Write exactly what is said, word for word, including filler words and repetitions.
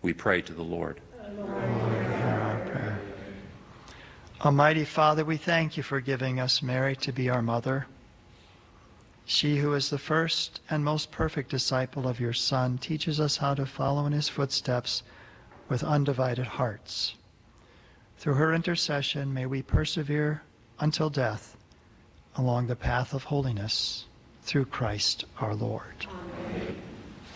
We pray to the Lord. Almighty Father, we thank you for giving us Mary to be our mother. She who is the first and most perfect disciple of your Son teaches us how to follow in his footsteps with undivided hearts. Through her intercession, may we persevere until death along the path of holiness through Christ our Lord. Amen.